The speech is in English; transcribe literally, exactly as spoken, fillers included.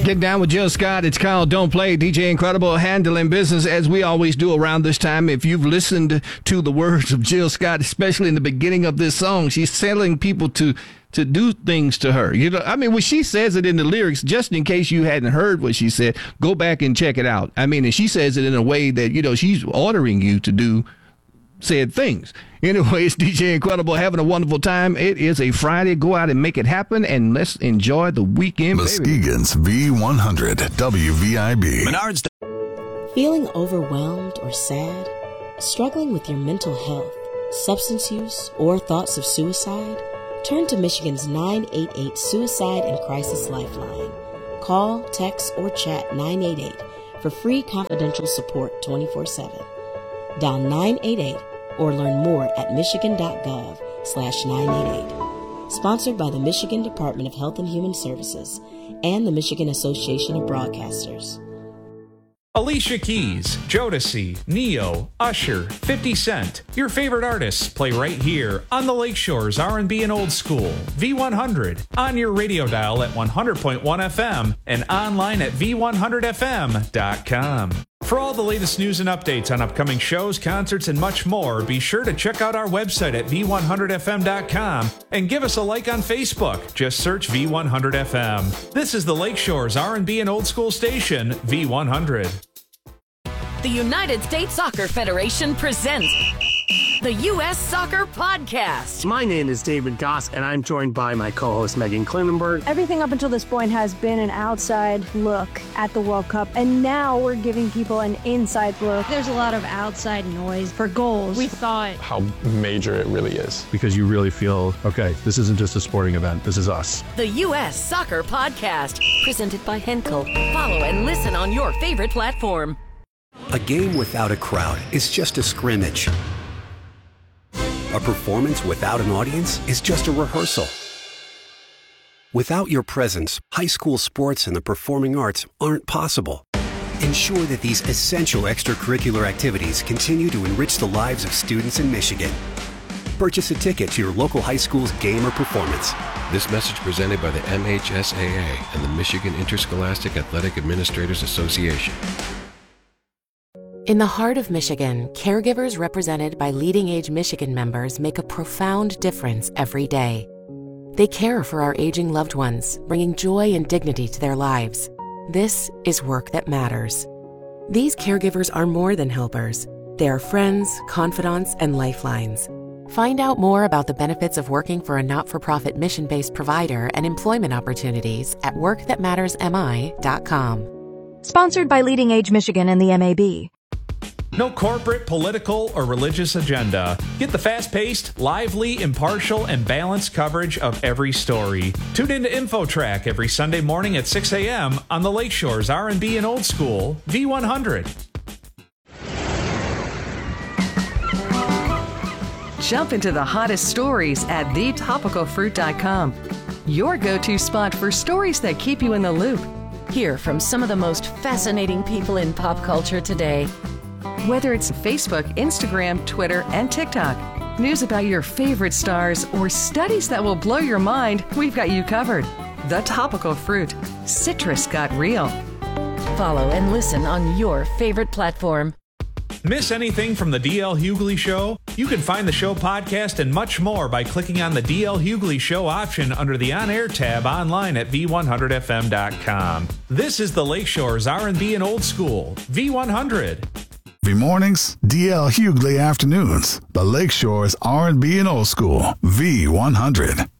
Get down with Jill Scott. It's Kyle Don't Play. D J Incredible handling business as we always do around this time. If you've listened to the words of Jill Scott, especially in the beginning of this song, she's telling people to to do things to her. You know, I mean, when she says it in the lyrics, just in case you hadn't heard what she said, go back and check it out. I mean, and she says it in a way that, you know, she's ordering you to do said things. Anyway, it's D J Incredible having a wonderful time. It is a Friday. Go out and make it happen, and let's enjoy the weekend. Muskegon's V one hundred W V I B. Menards. Feeling overwhelmed or sad? Struggling with your mental health, substance use, or thoughts of suicide? Turn to Michigan's nine eight eight Suicide and Crisis Lifeline. Call, text, or chat nine eight eight for free confidential support twenty-four seven. Dial nine eight eight or learn more at michigan.gov slash 988. Sponsored by the Michigan Department of Health and Human Services and the Michigan Association of Broadcasters. Alicia Keys, Jodeci, Neo, Usher, fifty Cent. Your favorite artists play right here on the Lakeshore's R and B and Old School. V one hundred on your radio dial at one hundred point one F M and online at v one hundred f m dot com. For all the latest news and updates on upcoming shows, concerts, and much more, be sure to check out our website at v one hundred f m dot com and give us a like on Facebook. Just search V one hundred F M. This is the Lakeshore's R and B and Old School station, V one hundred. The United States Soccer Federation presents the U S Soccer Podcast. My name is David Goss, and I'm joined by my co-host Megan Klinenberg. Everything up until this point has been an outside look at the World Cup, and now we're giving people an inside look. There's a lot of outside noise for goals. We thought how major it really is. Because you really feel, okay, this isn't just a sporting event, this is us. The U S Soccer Podcast, presented by Henkel. Follow and listen on your favorite platform. A game without a crowd is just a scrimmage. A performance without an audience is just a rehearsal. Without your presence, high school sports and the performing arts aren't possible. Ensure that these essential extracurricular activities continue to enrich the lives of students in Michigan. Purchase a ticket to your local high school's game or performance. This message presented by the M H S A A and the Michigan Interscholastic Athletic Administrators Association. In the heart of Michigan, caregivers represented by Leading Age Michigan members make a profound difference every day. They care for our aging loved ones, bringing joy and dignity to their lives. This is work that matters. These caregivers are more than helpers. They are friends, confidants, and lifelines. Find out more about the benefits of working for a not-for-profit mission-based provider and employment opportunities at work that matters m i dot com. Sponsored by Leading Age Michigan and the M A B. No corporate, political, or religious agenda. Get the fast-paced, lively, impartial, and balanced coverage of every story. Tune into InfoTrack every Sunday morning at six a m on the Lakeshore's R and B and Old School, V one hundred. Jump into the hottest stories at the topical fruit dot com. Your go-to spot for stories that keep you in the loop. Hear from some of the most fascinating people in pop culture today. Whether it's Facebook, Instagram, Twitter, and TikTok, news about your favorite stars, or studies that will blow your mind, we've got you covered. The Topical Fruit. Citrus got real. Follow and listen on your favorite platform. Miss anything from the D L Hughley Show? You can find the show podcast and much more by clicking on the D L Hughley Show option under the On Air tab online at v one hundred f m dot com. This is the Lakeshore's R and B and Old School, V one hundred. V mornings, D L Hughley afternoons. The Lakeshore's R and B and Old School, V one hundred.